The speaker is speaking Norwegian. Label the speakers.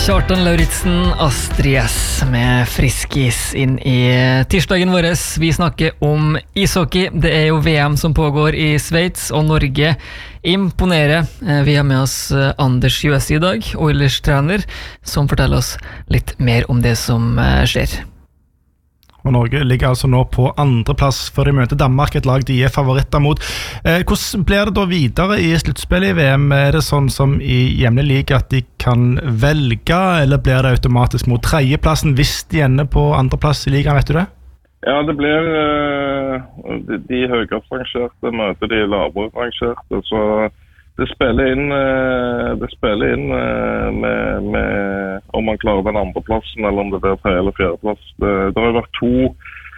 Speaker 1: Kjartan Lauritzen, Astrid S med Friskis inn i tirsdagen våres. Vi snakker om ishockey. Det jo VM som pågår i Sveits, og Norge imponerer. Vi har med oss Anders Jøs i dag, Oilers-trener, som forteller oss litt mer om det som skjer.
Speaker 2: Og Norge ligger altså nå på andreplass før de møter Danmark, et lag de favoritter mot. Hvordan blir det da videre i sluttspillet i VM? Det sånn som i hjemlig liga at de kan velge, eller blir det automatisk mot tredjeplassen hvis de ender på andreplass i ligaen, vet du det?
Speaker 3: Ja, det blir de høyere rangerte møter de lavere rangerte, så det spiller inn med om man klarer den andre plassen, eller om det blir tredje eller fjerde plass. Det har vært